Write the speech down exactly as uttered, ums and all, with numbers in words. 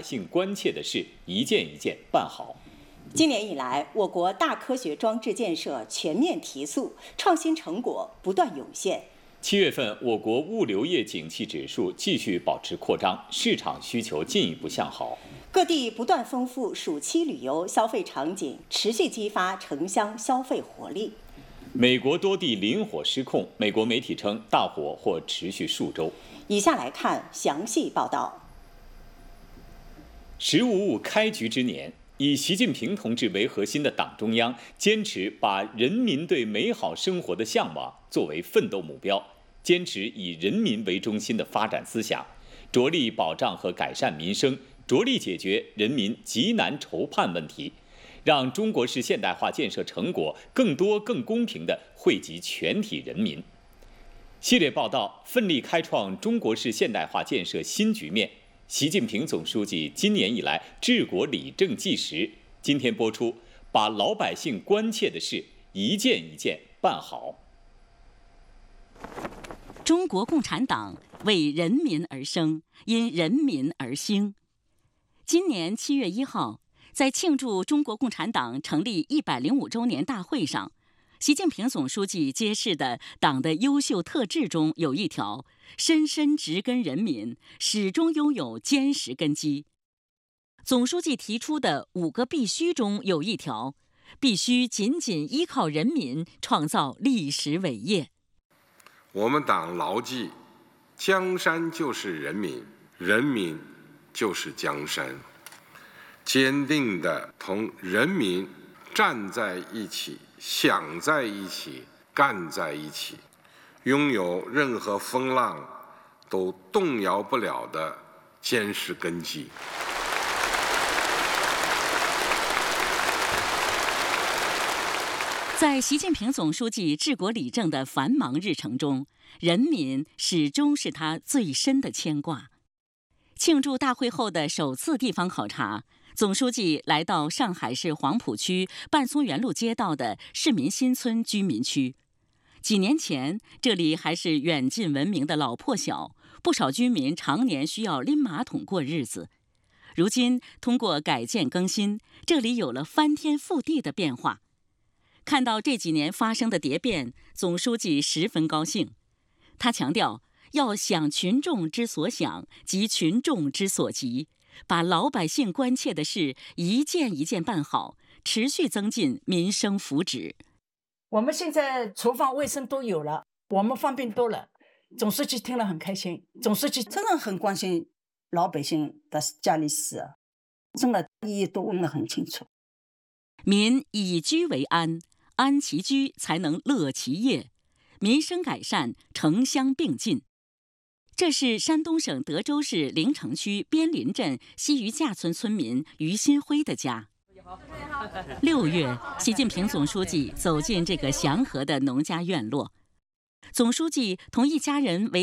百姓关切的事一件一件办好。 今年以来，我国大科学装置建设全面提速，创新成果不断涌现。 七月份，我国物流业景气指数继续保持扩张，市场需求进一步向好。 各地不断丰富暑期旅游消费场景，持续激发城乡消费活力。 美国多地林火失控，美国媒体称大火或持续数周。 以下来看详细报道。 十五五开局之年，以习近平同志为核心的党中央坚持把人民对美好生活的向往作为奋斗目标，坚持以人民为中心的发展思想，着力保障和改善民生，着力解决人民急难愁盼问题，让中国式现代化建设成果更多更公平地惠及全体人民。系列报道奋力开创中国式现代化建设新局面，习近平总书记今年以来治国理政纪实。今天播出，把老百姓关切的事一件一件办好。 中国共产党为人民而生，因人民而兴。今年七月一号，在庆祝中国共产党成立一百零五周年大会上，习近平总书记揭示的党的优秀特质中有一条：深深植根人民，始终拥有坚实根基。总书记提出的五个必须中有一条：必须紧紧依靠人民，创造历史伟业。 我们党牢记，江山就是人民，人民就是江山，坚定地同人民站在一起，想在一起，干在一起，拥有任何风浪都动摇不了的坚实根基。 在习近平总书记治国理政的繁忙日程中，人民始终是他最深的牵挂。庆祝大会后的首次地方考察，总书记来到上海市黄浦区半松园路街道的市民新村居民区。几年前，这里还是远近闻名的老破小，不少居民常年需要拎马桶过日子。如今，通过改建更新，这里有了翻天覆地的变化。看到这几年发生的蝶变，总书记十分高兴。他强调，要想群众之所想，急群众之所急，把老百姓关切的事一件一件办好，持续增进民生福祉。 我们现在厨房卫生都有了，我们方便多了。总书记听了很开心，总书记真的很关心老百姓的家里事，真的意义都问得很清楚。 民以居为安，安其居才能乐其业，民生改善城乡并进。这是山东省德州市临城区边林镇西余架村村民于新辉的家。六月，习近平总书记走进这个祥和的农家院落，总书记同一家人围